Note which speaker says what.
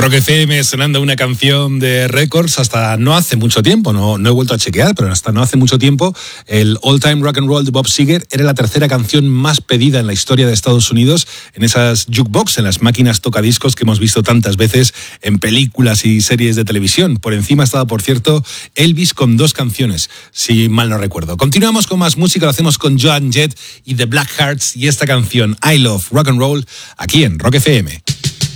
Speaker 1: Rock FM sonando una canción de Records hasta no hace mucho tiempo, no he vuelto a chequear, pero hasta no hace mucho tiempo el All Time Rock and Roll de Bob Seger era la tercera canción más pedida en la historia de Estados Unidos en esas jukebox, en las máquinas tocadiscos que hemos visto tantas veces en películas y series de televisión. Por encima estaba, por cierto, Elvis con 2 canciones, si mal no recuerdo. Continuamos con más música, lo hacemos con Joan Jett y The Blackhearts y esta canción I Love Rock and Roll aquí en Rock FM.